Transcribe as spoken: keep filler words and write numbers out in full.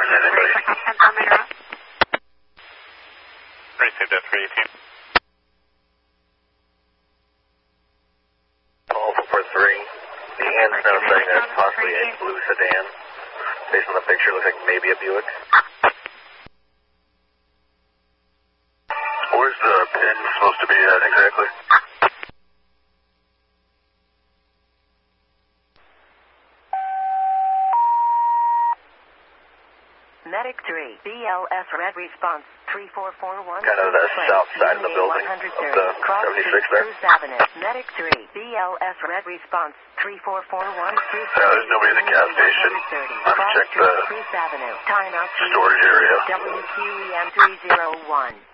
anybody. On the route. Received at three eighteen. Alpha for three. The hand's now saying there's possibly a blue sedan. Based on the picture, looks like maybe a Buick. Where's the pin supposed to be at exactly? Medic three, B L S red response, three four four one. Kind of the south side of the building of the seventy-six there. Avenue. Medic three, B L S red response, three four four one. Uh, there's nobody in the gas station. I've checked the Avenue. Time out storage area. W Q E M three zero one.